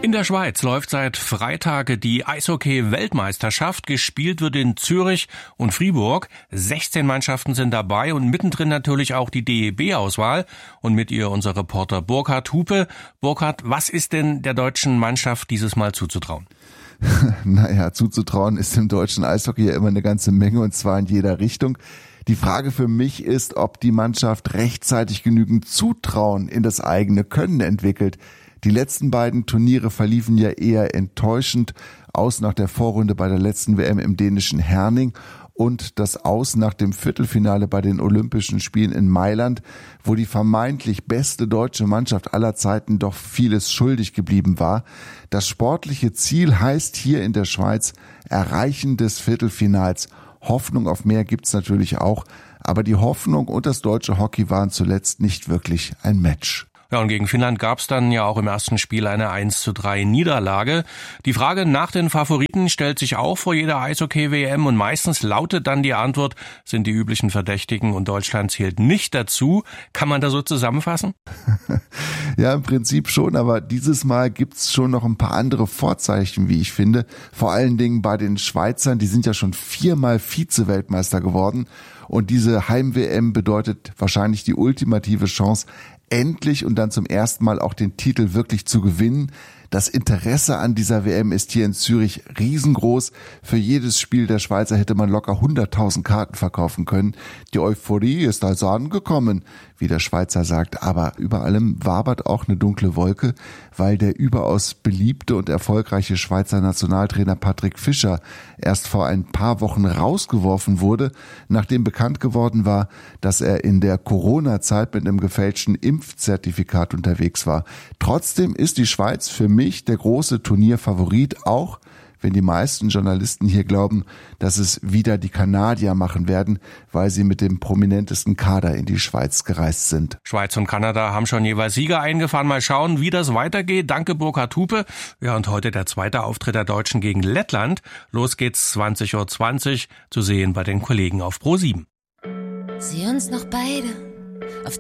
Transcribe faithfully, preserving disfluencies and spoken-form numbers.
In der Schweiz läuft seit Freitag die Eishockey-Weltmeisterschaft. Gespielt wird in Zürich und Fribourg. sechzehn Mannschaften sind dabei und mittendrin natürlich auch die D E B-Auswahl. Und mit ihr unser Reporter Burkhard Hupe. Burkhard, was ist denn der deutschen Mannschaft dieses Mal zuzutrauen? Naja, zuzutrauen ist im deutschen Eishockey ja immer eine ganze Menge, und zwar in jeder Richtung. Die Frage für mich ist, ob die Mannschaft rechtzeitig genügend Zutrauen in das eigene Können entwickelt. Die letzten beiden Turniere verliefen ja eher enttäuschend, aus nach der Vorrunde bei der letzten W M im dänischen Herning und das Aus nach dem Viertelfinale bei den Olympischen Spielen in Mailand, wo die vermeintlich beste deutsche Mannschaft aller Zeiten doch vieles schuldig geblieben war. Das sportliche Ziel heißt hier in der Schweiz Erreichen des Viertelfinals. Hoffnung auf mehr gibt's natürlich auch, aber die Hoffnung und das deutsche Hockey waren zuletzt nicht wirklich ein Match. Ja, und gegen Finnland gab's dann ja auch im ersten Spiel eine eins zu drei Niederlage. Die Frage nach den Favoriten stellt sich auch vor jeder Eishockey-W M und meistens lautet dann die Antwort, sind die üblichen Verdächtigen und Deutschland zählt nicht dazu. Kann man da so zusammenfassen? Ja, im Prinzip schon, aber dieses Mal gibt's schon noch ein paar andere Vorzeichen, wie ich finde. Vor allen Dingen bei den Schweizern, die sind ja schon viermal Vize-Weltmeister geworden und diese Heim-W M bedeutet wahrscheinlich die ultimative Chance, endlich und dann zum ersten Mal auch den Titel wirklich zu gewinnen. Das Interesse an dieser W M ist hier in Zürich riesengroß. Für jedes Spiel der Schweizer hätte man locker hunderttausend Karten verkaufen können. Die Euphorie ist also angekommen, wie der Schweizer sagt. Aber über allem wabert auch eine dunkle Wolke, weil der überaus beliebte und erfolgreiche Schweizer Nationaltrainer Patrick Fischer erst vor ein paar Wochen rausgeworfen wurde, nachdem bekannt geworden war, dass er in der Corona-Zeit mit einem gefälschten Impfzertifikat unterwegs war. Trotzdem ist die Schweiz für mich der große Turnierfavorit, auch wenn die meisten Journalisten hier glauben, dass es wieder die Kanadier machen werden, weil sie mit dem prominentesten Kader in die Schweiz gereist sind. Schweiz und Kanada haben schon jeweils Sieger eingefahren. Mal schauen, wie das weitergeht. Danke, Burkhard Hupe. Ja, und heute der zweite Auftritt der Deutschen gegen Lettland. Los geht's zwanzig Uhr zwanzig, zu sehen bei den Kollegen auf Pro sieben. Sieh uns noch beide.